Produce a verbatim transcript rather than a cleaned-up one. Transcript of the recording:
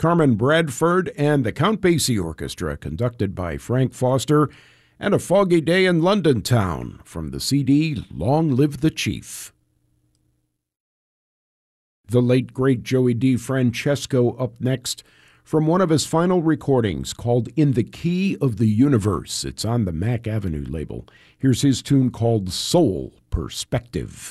Carmen Bradford and the Count Basie Orchestra, conducted by Frank Foster, and A Foggy Day in London Town from the C D Long Live the Chief. The late, great Joey DeFrancesco up next from one of his final recordings called In the Key of the Universe. It's on the Mack Avenue label. Here's his tune called Soul Perspective.